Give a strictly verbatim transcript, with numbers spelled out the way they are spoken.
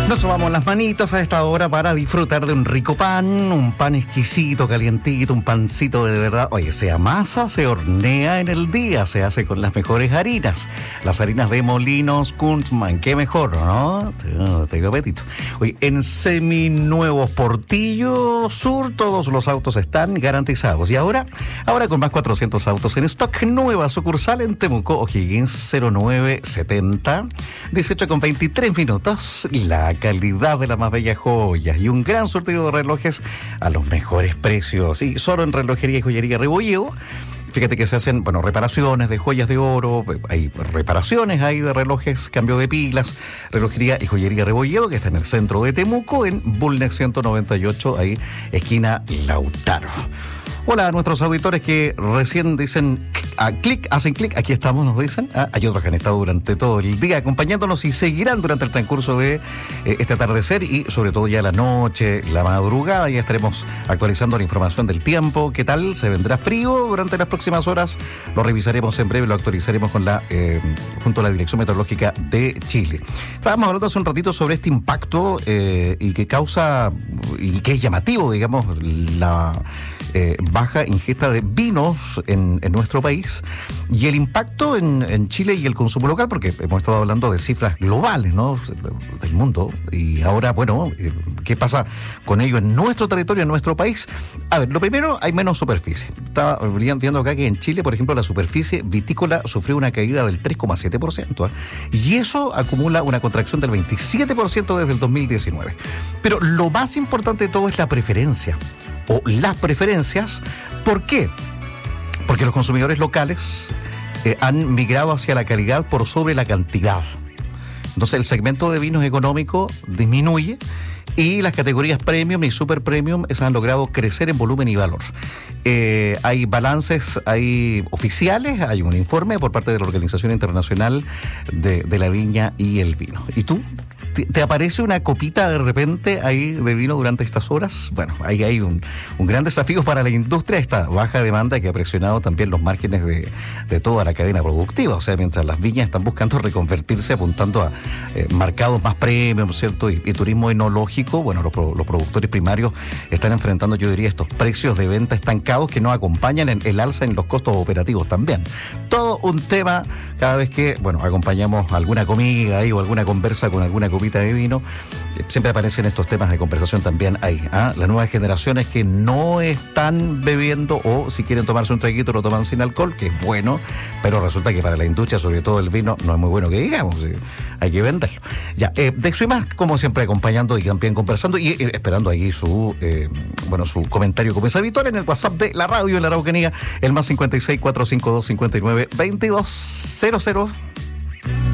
Nos sobamos las manitos a esta hora para disfrutar de un rico pan, un pan exquisito, calientito, un pancito de verdad. Oye, se amasa, se hornea en el día, se hace con las mejores harinas. Las harinas de Molinos Kunzman, qué mejor, ¿no? Tengo apetito. Oye, en Seminuevos Portillo Sur todos los autos están garantizados. Y ahora, ahora con más cuatrocientos autos en stock, nueva sucursal en Temuco, O'Higgins cero nueve setenta, dieciocho con veintitrés minutos. La calidad de las más bellas joyas y un gran surtido de relojes a los mejores precios. Y solo en Relojería y Joyería Rebolledo. Fíjate que se hacen, bueno, reparaciones de joyas de oro, hay reparaciones ahí de relojes, cambio de pilas. Relojería y Joyería Rebolledo, que está en el centro de Temuco, en Bulnes ciento noventa y ocho, ahí esquina Lautaro. Hola a nuestros auditores que recién dicen a clic, hacen clic, aquí estamos, nos dicen. Ah, hay otros que han estado durante todo el día acompañándonos y seguirán durante el transcurso de eh, este atardecer y sobre todo ya la noche, la madrugada. Ya estaremos actualizando la información del tiempo. ¿Qué tal? ¿Se vendrá frío durante las próximas horas? Lo revisaremos en breve, lo actualizaremos con la eh, junto a la Dirección Meteorológica de Chile. Estábamos hablando hace un ratito sobre este impacto eh, y que causa, y que es llamativo, digamos, la eh, baja ingesta de vinos en, en nuestro país y el impacto en, en Chile y el consumo local, porque hemos estado hablando de cifras globales, ¿no?, del mundo, y ahora, bueno, ¿qué pasa con ello en nuestro territorio, en nuestro país? A ver, lo primero, hay menos superficie. Estaba viendo acá que en Chile, por ejemplo, la superficie vitícola sufrió una caída del tres coma siete por ciento, ¿eh? Y eso acumula una contracción del veintisiete por ciento desde el dos mil diecinueve. Pero lo más importante de todo es la preferencia, o las preferencias. ¿Por qué? Porque los consumidores locales eh, han migrado hacia la calidad por sobre la cantidad. Entonces el segmento de vinos económicos disminuye y las categorías premium y super premium esas han logrado crecer en volumen y valor. Eh, hay balances, hay oficiales, hay un informe por parte de la Organización Internacional de, de la Viña y el Vino. ¿Y tú? ¿Te, te aparece una copita de repente ahí de vino durante estas horas? Bueno, ahí hay un, un gran desafío para la industria, esta baja demanda que ha presionado también los márgenes de, de toda la cadena productiva. O sea, mientras las viñas están buscando reconvertirse, apuntando a eh, mercados más premium, ¿cierto? Y, y turismo enológico, bueno, los, los productores primarios están enfrentando, yo diría, estos precios de venta estancados que no acompañan en el alza en los costos operativos también. Todo un tema cada vez que, bueno, acompañamos alguna comida ahí o alguna conversa con alguna copita de vino, siempre aparecen estos temas de conversación también ahí. ¿ah? Las nuevas generaciones que no están bebiendo o si quieren tomarse un traguito lo toman sin alcohol, que es bueno, pero resulta que para la industria, sobre todo el vino, no es muy bueno que digamos, ¿sí? Hay que venderlo. Ya, eh, de eso y más, como siempre, acompañando y también conversando y eh, esperando ahí su, eh, bueno, su comentario como es habitual en el WhatsApp de la radio en la Araucanía, el más cincuenta y seis, cuatrocientos cincuenta y dos, cincuenta y nueve, veintidós cero cero.